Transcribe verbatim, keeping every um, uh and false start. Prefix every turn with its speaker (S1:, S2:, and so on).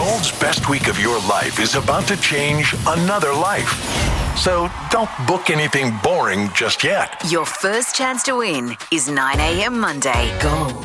S1: Gold's best week of your life is about to change another life. So don't book anything boring just yet.
S2: Your first chance to win is nine a.m. Monday. Gold.